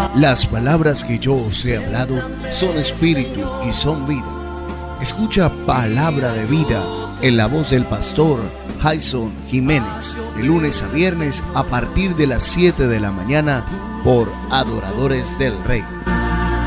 Las palabras que yo os he hablado son espíritu y son vida. Escucha Palabra de Vida en la voz del pastor Jason Jiménez, de lunes a viernes a partir de las 7 de la mañana por Adoradores del Rey.